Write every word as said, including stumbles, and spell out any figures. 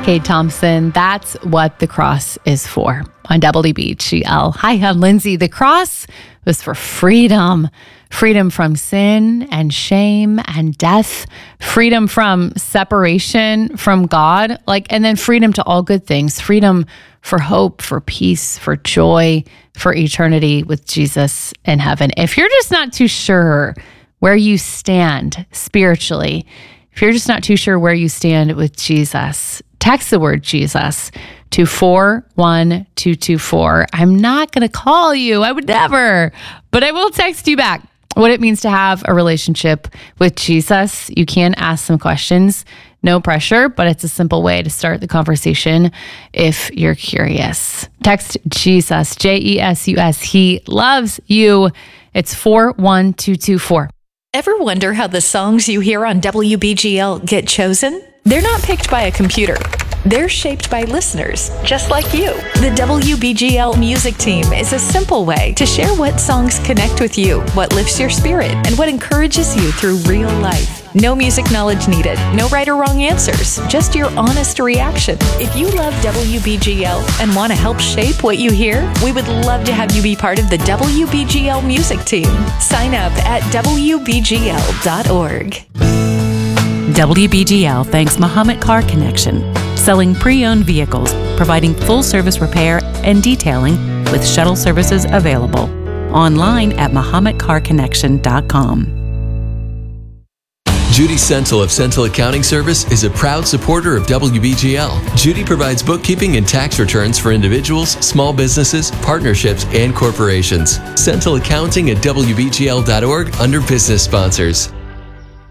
Kate Thompson, that's what the cross is for on W B G L. Hi, I'm Lindsay. The cross was for freedom, freedom from sin and shame and death, freedom from separation from God, like, and then freedom to all good things, freedom for hope, for peace, for joy, for eternity with Jesus in heaven. If you're just not too sure where you stand spiritually, if you're just not too sure where you stand with Jesus, text the word Jesus to four one two two four. I'm not going to call you. I would never, but I will text you back what it means to have a relationship with Jesus. You can ask some questions, no pressure, but it's a simple way to start the conversation if you're curious. Text Jesus, J E S U S. He loves you. It's four one two two four. Ever wonder how the songs you hear on W B G L get chosen? They're not picked by a computer. They're shaped by listeners, just like you. The W B G L music team is a simple way to share what songs connect with you, what lifts your spirit, and what encourages you through real life. No music knowledge needed, no right or wrong answers, just your honest reaction. If you love W B G L and want to help shape what you hear, we would love to have you be part of the W B G L music team. Sign up at W B G L dot org. W B G L thanks Muhammad Car Connection, selling pre-owned vehicles, providing full-service repair and detailing with shuttle services available. Online at Muhammad Car Connection dot com. Judy Sentel of Sentel Accounting Service is a proud supporter of W B G L. Judy provides bookkeeping and tax returns for individuals, small businesses, partnerships, and corporations. Sentel Accounting at W B G L dot org under business sponsors.